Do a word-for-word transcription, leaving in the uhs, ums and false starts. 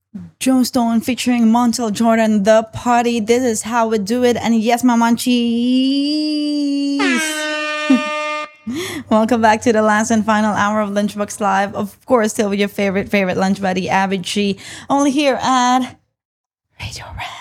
Joe Stone featuring Montel Jordan, The Party. This is how we do it. And yes, my munchies. Welcome back to the last and final hour of Lunchbox Live. Of course, still with your favorite, favorite lunch buddy, Abby G. Only here at Radio Red.